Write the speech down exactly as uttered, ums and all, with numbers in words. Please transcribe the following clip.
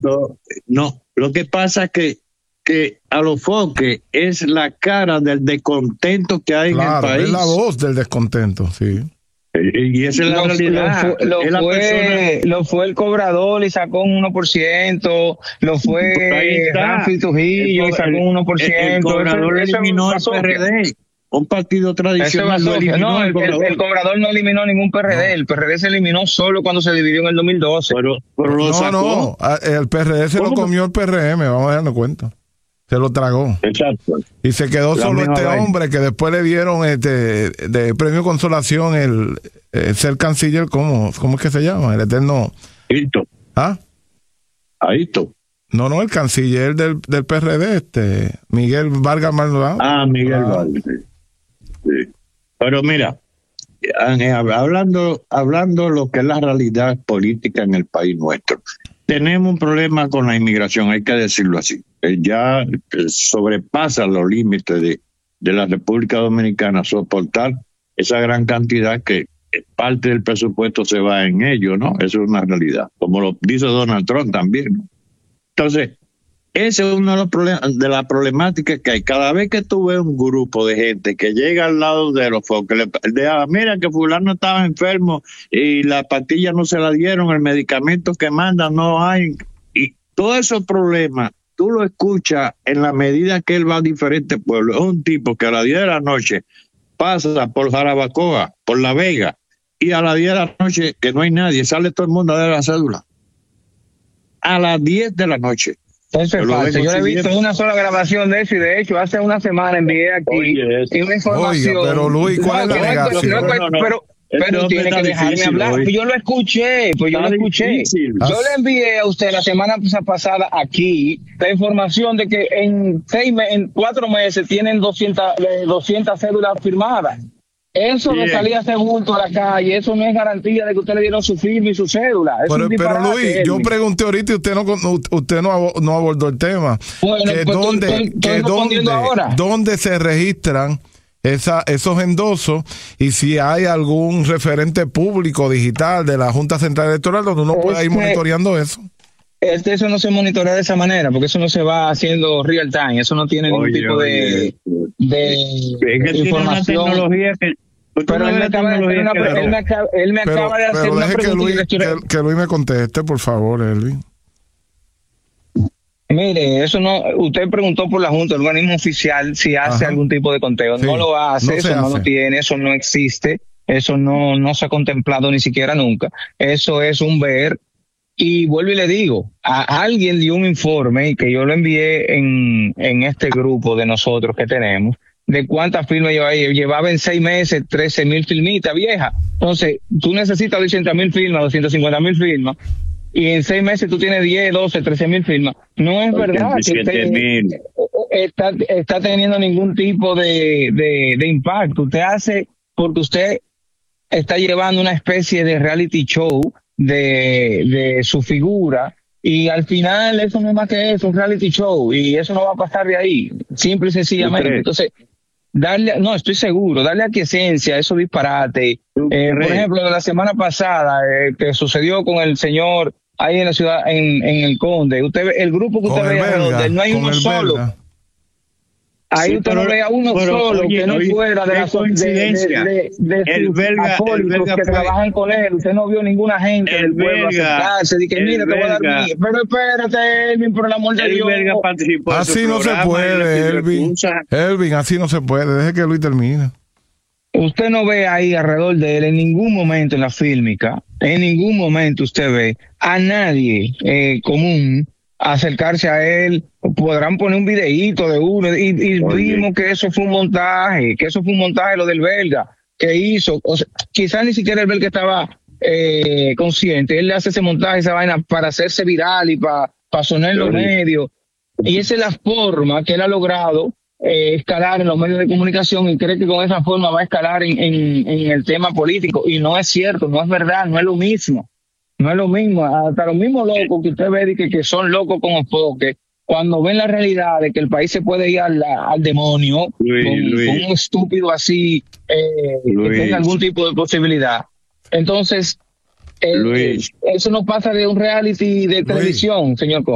No, no, lo que pasa es que, que Alofoque es la cara del descontento que hay claro, en el país. Es la voz del descontento, sí. Y esa es la lo, realidad. Lo, fue, lo, es la fue, persona... lo fue el cobrador y sacó un uno por ciento, lo fue Rafi Trujillo y sacó un uno por ciento. El, el cobrador eso, eliminó eso el P R D, un partido tradicional. Lo no, el, el, cobrador. el cobrador no eliminó ningún P R D, no. El P R D se eliminó solo cuando se dividió en el dos mil doce. Pero, pero lo no, sacó. no, el P R D se lo comió el P R M, vamos a darnos cuenta. Se lo tragó. Exacto. Y se quedó la solo este vaina. Hombre que después le dieron este de premio consolación el, el ser canciller, ¿cómo, ¿cómo es que se llama? El eterno. Aito. ¿Ah? Aito. No, no, el canciller del, del P R D, este, Miguel Vargas Maldonado. Ah, Miguel ah. Vargas. Sí. Pero mira, hablando, hablando lo que es la realidad política en el país nuestro. Tenemos un problema con la inmigración, hay que decirlo así. Ya sobrepasa los límites de, de la República Dominicana soportar esa gran cantidad que parte del presupuesto se va en ello, ¿no? Eso es una realidad, como lo dice Donald Trump también, ¿no? Entonces, ese es uno de los problemas, de las problemáticas que hay. Cada vez que tú ves un grupo de gente que llega al lado de los focos, le, de, ah, mira que fulano estaba enfermo y la pastilla no se la dieron, el medicamento que mandan no hay, y todos esos problemas, tú lo escuchas en la medida que él va a diferentes pueblos. Es un tipo que a las diez de la noche pasa por Jarabacoa, por La Vega, y a las diez de la noche, que no hay nadie, sale todo el mundo a dar la cédula. A las diez de la noche. Eso es falso. Yo he visto una sola grabación de eso y de hecho hace una semana envié aquí Oye, una información. Oiga, pero Luis, ¿cuál no, es la negación? No, no, no, pero pero tiene que dejarme difícil, hablar. Pues yo lo escuché, pues yo lo escuché. Difícil. Yo le envié a usted la semana pasada aquí la información de que en seis en cuatro meses tienen doscientas, doscientas cédulas firmadas. Eso de salir a hacer bulto a la calle, eso no es garantía de que usted le dieron su firma y su cédula. Es pero, pero Luis, él. yo pregunté ahorita y usted no usted no, no abordó el tema. Bueno, que pues dónde, estoy, estoy que dónde, ahora. dónde se registran esa, esos endosos y si hay algún referente público digital de la Junta Central Electoral donde uno pueda ir monitoreando eso. Este, eso no se monitorea de esa manera, porque eso no se va haciendo real time, eso no tiene ningún oye, tipo de, de, es que información. Tiene una tecnología que Pero él me, acaba de, una, él, me acaba, él me pero, acaba de hacer una pregunta. Que Luis, que, que Luis me conteste, por favor, Elvin. Mire, eso no, usted preguntó por la Junta, el organismo oficial, si hace Ajá. algún tipo de conteo. Sí, no lo hace, no eso no hace. lo tiene, eso no existe, eso no, no se ha contemplado ni siquiera nunca. Eso es un ver. Y vuelvo y le digo, a alguien dio un informe que yo lo envié en, en este grupo de nosotros que tenemos, de cuántas firmas llevaba ahí. Llevaba en seis meses trece mil firmitas vieja. Entonces, tú necesitas doscientas mil firmas, doscientas cincuenta mil firmas, y en seis meses tú tienes diez, doce, trece mil firmas. No es verdad que usted está, está teniendo ningún tipo de, de, de impacto. Usted hace porque usted está llevando una especie de reality show de, de su figura, y al final eso no es más que eso, un reality show, y eso no va a pasar de ahí, simple y sencillamente. Entonces, darle, no, estoy seguro, darle aquiescencia a esos disparates. Eh, por ejemplo, la semana pasada, eh, que sucedió con el señor ahí en la ciudad, en, en el Conde, usted ve, el grupo que usted ve donde no hay uno solo. Belga. Ahí sí, usted pero, no ve a uno pero, solo oye, que no oye, fuera de la coincidencia. De, de, de, de el belga, el belga que fue, trabajan con él. Usted no vio ninguna gente del pueblo acercarse. Dije, mira, te voy a dar mi... Pero espérate, Elvin, por el amor de Dios. Así no se puede, Elvin. Elvin, así no se puede. Deje que Luis termine. Usted no ve ahí alrededor de él en ningún momento en la fílmica, en ningún momento usted ve a nadie eh, común acercarse a él. Podrán poner un videíto de uno y, y vimos que eso fue un montaje, que eso fue un montaje lo del belga que hizo. O sea, quizás ni siquiera el belga estaba eh, consciente. Él le hace ese montaje, esa vaina para hacerse viral y para, para sonar en los medios. Y esa es la forma que él ha logrado eh, escalar en los medios de comunicación, y cree que con esa forma va a escalar en, en, en el tema político. Y no es cierto, no es verdad, no es lo mismo. No es lo mismo. Hasta los mismos locos que usted ve que, que son locos con enfoque, cuando ven la realidad de que el país se puede ir al, al demonio, Luis, con, Luis. con un estúpido así, eh, que tenga algún tipo de posibilidad. Entonces, eh, eso no pasa de un reality de televisión, Luis. señor Con.